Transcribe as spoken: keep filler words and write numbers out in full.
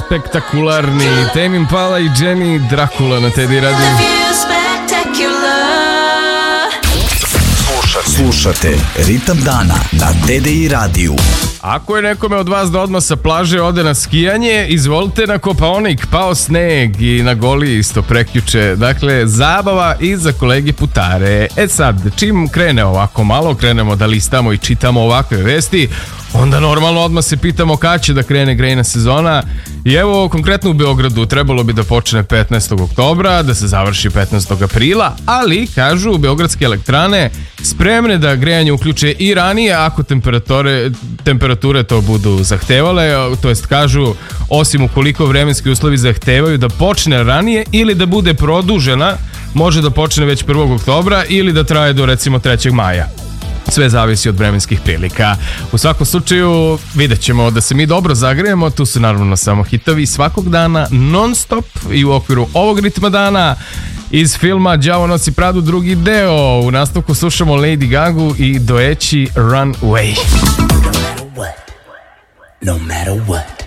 spektakularni Tame Impala i Jenny Dracula na Teddy Radio. Slušate Ritam dana na Teddy Radio. Ako je nekome od vas da odmah sa plaže ode na skijanje, izvolite na Kopaonik, pao sneg i na Goli isto prekjuče. Dakle, zabava i za kolege putare. E sad, čim krene ovako malo, krenemo da listamo i čitamo ovakve vesti, onda normalno odmah se pitamo kada će da krene grejna sezona. I evo, konkretno u Beogradu trebalo bi da počne petnaestog oktobra, da se završi petnaestog aprila, ali, kažu, beogradske elektrane spremne da grejanje uključe i ranije ako temperature, temperature to budu zahtevale, to jest kažu, osim ukoliko vremenski uslovi zahtevaju da počne ranije ili da bude produžena, može da počne već prvog oktobra ili da traje do recimo trećeg maja. Sve zavisi od vremenskih prilika. U svakom slučaju vidjet ćemo da se mi dobro zagrejemo. Tu su naravno samo hitovi svakog dana non stop i u okviru ovog ritma dana iz filma Đavo nosi Pradu drugi deo. U nastavku slušamo Lady Gagu i Doeći Runway. No matter what, no matter what.